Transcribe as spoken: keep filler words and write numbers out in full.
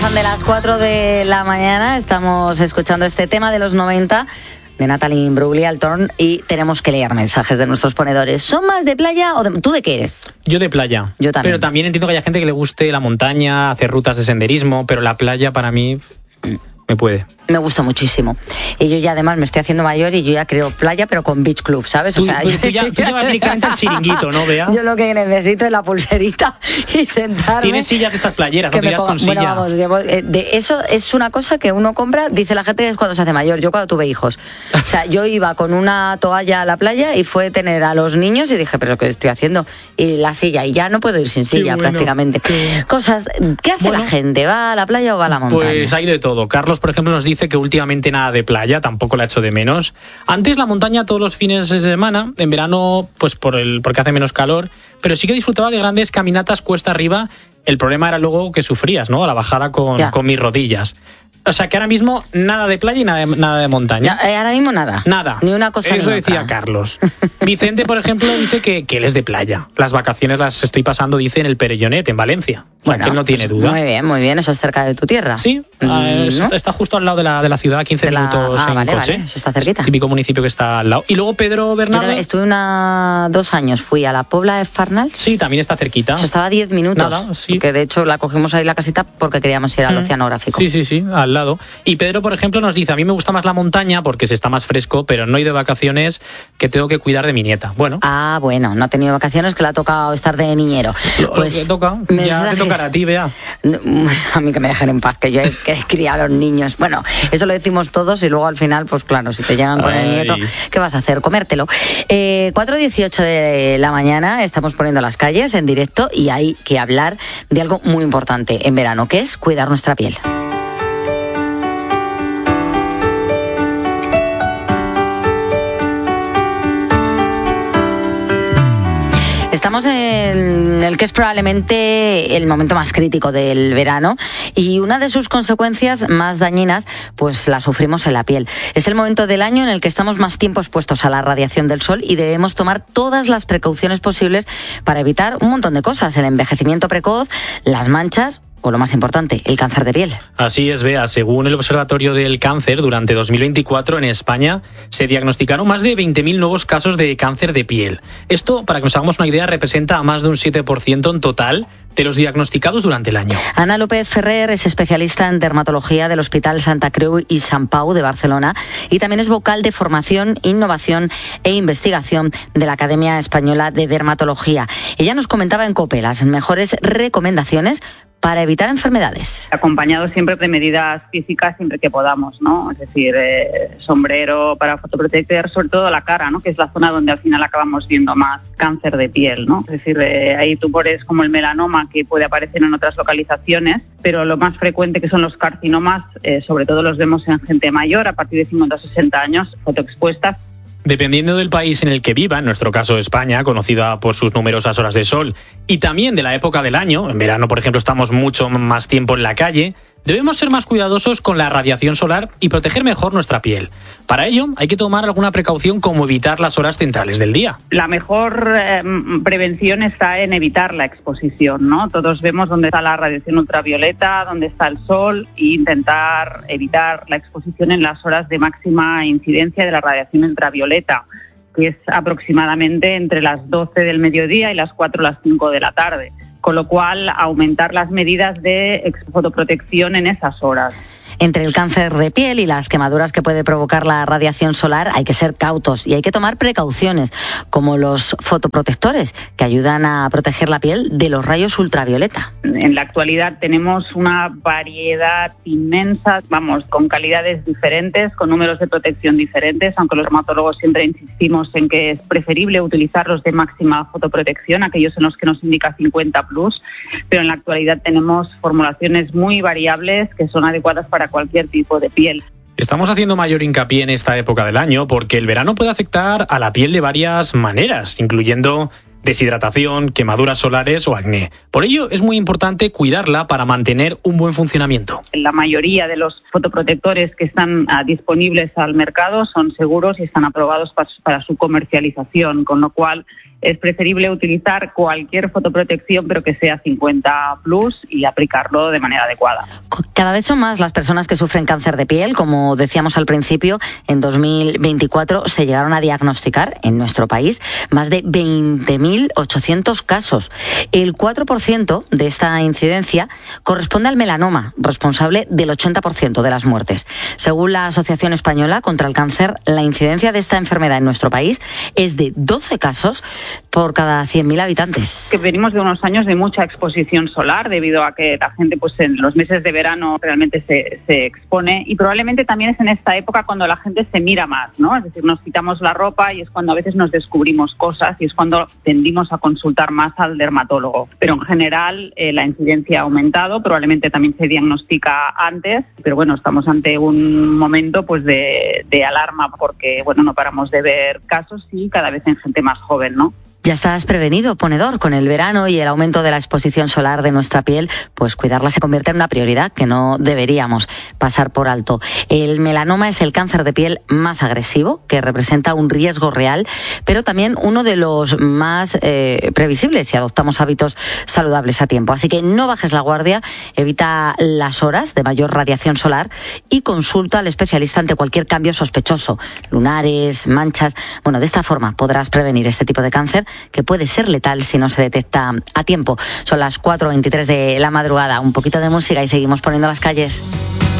De las cuatro de la mañana estamos escuchando este tema de los noventa de Natalie Imbruglia, Altorn, y tenemos que leer mensajes de nuestros ponedores. ¿Son más de playa o de... ¿Tú de qué eres? Yo de playa. Yo también. Pero también entiendo que haya gente que le guste la montaña, hacer rutas de senderismo, pero la playa para mí me puede. Me gusta muchísimo. Y yo ya además me estoy haciendo mayor y yo ya creo playa, pero con beach club, ¿sabes? Tú, o sea, pues, yo, tú ya, tú ya vas directamente al chiringuito, ¿no, Bea? Yo lo que necesito es la pulserita y sentarme. Tienes sillas de estas playeras, no te irás con silla. Bueno, vamos, llevo, eh, de eso es una cosa que uno compra, dice la gente, es cuando se hace mayor. Yo cuando tuve hijos. O sea, yo iba con una toalla a la playa y fue tener a los niños y dije, ¿pero qué estoy haciendo? Y la silla, y ya no puedo ir sin silla, bueno, prácticamente. Qué... Cosas, ¿qué hace bueno, la gente? ¿Va a la playa o va a la montaña? Pues hay de todo. Carlos, por ejemplo, nos dice que últimamente nada de playa, tampoco la echo de menos. Antes la montaña todos los fines de semana, en verano pues por el porque hace menos calor, pero sí que disfrutaba de grandes caminatas cuesta arriba. El problema era luego que sufrías, ¿no? A la bajada con, con mis rodillas. O sea que ahora mismo nada de playa y nada de, nada de montaña. Ya, eh, ahora mismo nada. Nada. Ni una cosa Eso ni decía otra. Carlos. Vicente, por ejemplo, dice que, que él es de playa. Las vacaciones las estoy pasando, dice, en el Perellonet, en Valencia. Bueno, que él no tiene pues, duda. Muy bien, muy bien. Eso es cerca de tu tierra. Sí, mm, ¿no? Está justo al lado de la, de la ciudad, quince de la... minutos ah, en vale, coche. Vale. Eso está cerquita. Es típico municipio que está al lado. Y luego Pedro Bernardo. Estuve una, dos años, fui a la Pobla de Farnals. Sí, también está cerquita. Eso estaba a diez minutos. Nada, sí. Que de hecho la cogimos ahí la casita porque queríamos ir al mm. oceanográfico. Sí, sí, sí, al lado. Y Pedro, por ejemplo, nos dice, a mí me gusta más la montaña porque se está más fresco, pero no he ido de vacaciones, que tengo que cuidar de mi nieta. Bueno. Ah, bueno, no ha tenido vacaciones, que le ha tocado estar de niñero. Lo, pues lo que toca, mensajes. Ya te tocará a ti, Bea. A mí que me dejen en paz, que yo he que criado a los niños. Bueno, eso lo decimos todos y luego al final, pues claro, si te llegan con Ay. el nieto, ¿qué vas a hacer? Comértelo. Eh, cuatro dieciocho de la mañana, estamos poniendo las calles en directo y hay que hablar de algo muy importante en verano, que es cuidar nuestra piel. Estamos en el que es probablemente el momento más crítico del verano y una de sus consecuencias más dañinas pues la sufrimos en la piel. Es el momento del año en el que estamos más tiempo expuestos a la radiación del sol y debemos tomar todas las precauciones posibles para evitar un montón de cosas, el envejecimiento precoz, las manchas o lo más importante, el cáncer de piel. Así es, Bea. Según el Observatorio del Cáncer, durante dos mil veinticuatro en España se diagnosticaron más de veinte mil nuevos casos de cáncer de piel. Esto, para que nos hagamos una idea, representa a más de un siete por ciento en total de los diagnosticados durante el año. Ana López Ferrer es especialista en dermatología del Hospital Santa Creu i Sant Pau de Barcelona y también es vocal de formación, innovación e investigación de la Academia Española de Dermatología. Ella nos comentaba en COPE las mejores recomendaciones para evitar enfermedades. Acompañado siempre de medidas físicas siempre que podamos, ¿no? Es decir, eh, sombrero para fotoproteger, sobre todo la cara, ¿no? Que es la zona donde al final acabamos viendo más cáncer de piel, ¿no? Es decir, eh, hay tumores como el melanoma que puede aparecer en otras localizaciones, pero lo más frecuente que son los carcinomas, eh, sobre todo los vemos en gente mayor, a partir de cincuenta a sesenta años, fotoexpuestas. Dependiendo del país en el que viva, en nuestro caso España, conocida por sus numerosas horas de sol, y también de la época del año, en verano por ejemplo estamos mucho más tiempo en la calle, debemos ser más cuidadosos con la radiación solar y proteger mejor nuestra piel. Para ello hay que tomar alguna precaución como evitar las horas centrales del día. La mejor eh, prevención está en evitar la exposición, ¿no? Todos vemos dónde está la radiación ultravioleta, dónde está el sol e intentar evitar la exposición en las horas de máxima incidencia de la radiación ultravioleta, que es aproximadamente entre las doce del mediodía y las cuatro o las cinco de la tarde. Con lo cual, aumentar las medidas de fotoprotección en esas horas. Entre el cáncer de piel y las quemaduras que puede provocar la radiación solar hay que ser cautos y hay que tomar precauciones, como los fotoprotectores, que ayudan a proteger la piel de los rayos ultravioleta. En la actualidad tenemos una variedad inmensa, vamos, con calidades diferentes, con números de protección diferentes, aunque los dermatólogos siempre insistimos en que es preferible utilizar los de máxima fotoprotección, aquellos en los que nos indica cincuenta plus, pero en la actualidad tenemos formulaciones muy variables que son adecuadas para cualquier tipo de piel. Estamos haciendo mayor hincapié en esta época del año porque el verano puede afectar a la piel de varias maneras, incluyendo deshidratación, quemaduras solares o acné. Por ello es muy importante cuidarla para mantener un buen funcionamiento. La mayoría de los fotoprotectores que están uh, disponibles al mercado son seguros y están aprobados para, para su comercialización, con lo cual es preferible utilizar cualquier fotoprotección, pero que sea cincuenta plus y aplicarlo de manera adecuada. Cada vez son más las personas que sufren cáncer de piel. Como decíamos al principio, en dos mil veinticuatro se llegaron a diagnosticar en nuestro país más de veinte mil ochocientos casos. El cuatro por ciento de esta incidencia corresponde al melanoma, responsable del ochenta por ciento de las muertes. Según la Asociación Española contra el Cáncer, la incidencia de esta enfermedad en nuestro país es de doce casos por cada cien mil habitantes. Que venimos de unos años de mucha exposición solar, debido a que la gente pues en los meses de verano realmente se, se expone, y probablemente también es en esta época cuando la gente se mira más, ¿no? Es decir, nos quitamos la ropa y es cuando a veces nos descubrimos cosas y es cuando tendimos a consultar más al dermatólogo. Pero en general eh, la incidencia ha aumentado, probablemente también se diagnostica antes, pero bueno, estamos ante un momento pues de, de alarma porque bueno, no paramos de ver casos y cada vez en gente más joven, ¿no? Ya estás prevenido, ponedor. Con el verano y el aumento de la exposición solar de nuestra piel, pues cuidarla se convierte en una prioridad que no deberíamos pasar por alto. El melanoma es el cáncer de piel más agresivo, que representa un riesgo real, pero también uno de los más eh, previsibles si adoptamos hábitos saludables a tiempo. Así que no bajes la guardia, evita las horas de mayor radiación solar y consulta al especialista ante cualquier cambio sospechoso, lunares, manchas. Bueno, de esta forma podrás prevenir este tipo de cáncer, que puede ser letal si no se detecta a tiempo. Son las cuatro veintitrés de la madrugada. Un poquito de música y seguimos poniendo las calles.